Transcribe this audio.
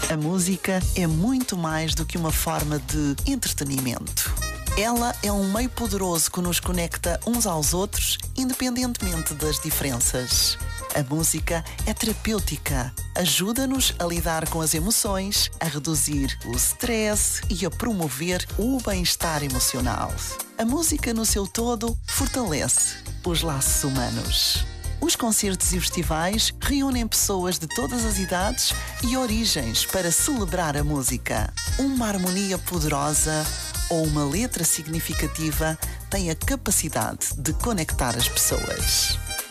A música é muito mais do que uma forma de entretenimento. Ela é um meio poderoso que nos conecta uns aos outros, independentemente das diferenças. A música é terapêutica, ajuda-nos a lidar com as emoções, a reduzir o stress e a promover o bem-estar emocional. A música no seu todo fortalece os laços humanos. Os concertos e festivais reúnem pessoas de todas as idades e origens para celebrar a música. Uma harmonia poderosa ou uma letra significativa tem a capacidade de conectar as pessoas.